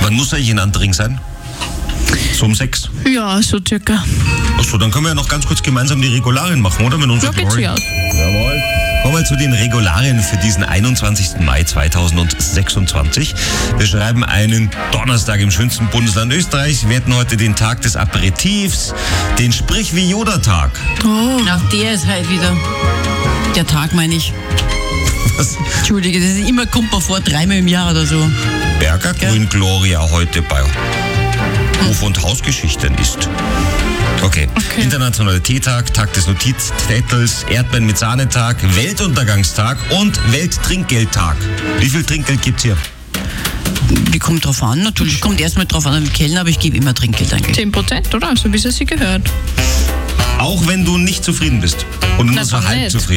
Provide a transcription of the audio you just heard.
Wann muss eigentlich ein Ring sein? So um 6? Ja, so circa. Achso, dann können wir ja noch ganz kurz gemeinsam die Regularien machen, oder? Mit So geht's sich aus. Jawohl. Kommen wir zu den Regularien für diesen 21. Mai 2026. Wir schreiben einen Donnerstag im schönsten Bundesland Österreichs. Wir hätten heute den Tag des Aperitifs, den Sprich-wie-Yoda-Tag. Oh. Ach, der ist halt wieder. Der Tag, meine ich. Was? Entschuldige, das ist immer, kommt man vor, 3-mal im Jahr oder so. Berger Grün Gloria heute bei Hof- und Hausgeschichten ist. Okay. Internationaler Teetag, Tag des Notizzettels, Erdbeeren mit Sahnetag, Weltuntergangstag und Welttrinkgeldtag. Wie viel Trinkgeld gibt's hier? Die kommt drauf an, natürlich. Kommt erstmal drauf an, im Kellner, aber ich gebe immer Trinkgeld eigentlich. 10%, oder? So wie es sich gehört. Auch wenn du nicht zufrieden bist. Und nur Na, so dann halb nicht. zufrieden.